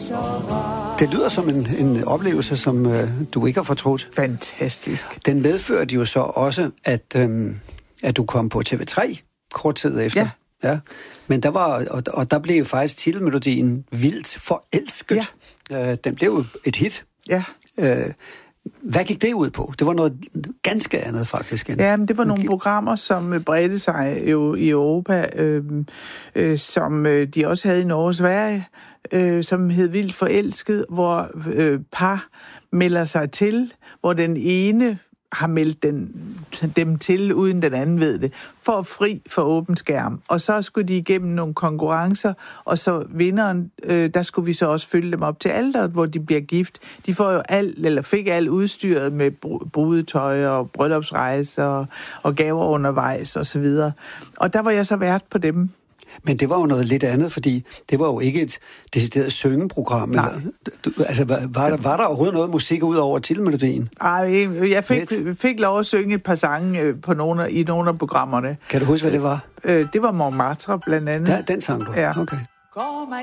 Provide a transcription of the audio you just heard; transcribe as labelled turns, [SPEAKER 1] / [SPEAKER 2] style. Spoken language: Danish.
[SPEAKER 1] Det lyder som en oplevelse, som du ikke har fortrudt.
[SPEAKER 2] Fantastisk.
[SPEAKER 1] Den medførte jo så også, at du kom på TV3 kort tid efter. Ja. Men der var, og der blev jo faktisk titelmelodien Vildt Forelsket. Ja. Den blev jo et hit.
[SPEAKER 2] Ja.
[SPEAKER 1] Hvad gik det ud på? Det var noget ganske andet, faktisk.
[SPEAKER 2] Ja, men det var nogle programmer, som bredte sig jo i Europa, som de også havde i Norge og Sverige, som hed Vildt Forelsket, hvor par melder sig til, hvor den ene har meldt dem til, uden den anden ved det, for fri for åben skærm. Og så skulle de igennem nogle konkurrencer, og så vinderen, der skulle vi så også følge dem op til alderet, hvor de bliver gift. De får jo fik alt udstyret med brudetøj og bryllupsrejser og gaver undervejs og så videre. Og der var jeg så vært på dem.
[SPEAKER 1] Men det var jo noget lidt andet, fordi det var jo ikke et decideret syngeprogram.
[SPEAKER 2] Nej.
[SPEAKER 1] Altså, var der overhovedet noget musik ud over titelmelodien?
[SPEAKER 2] Ej, jeg fik lov at synge et par sange i nogle af programmerne.
[SPEAKER 1] Kan du huske, hvad det var?
[SPEAKER 2] Det var Montmartre blandt andet.
[SPEAKER 1] Ja, den sang du?
[SPEAKER 2] Ja.
[SPEAKER 1] Okay.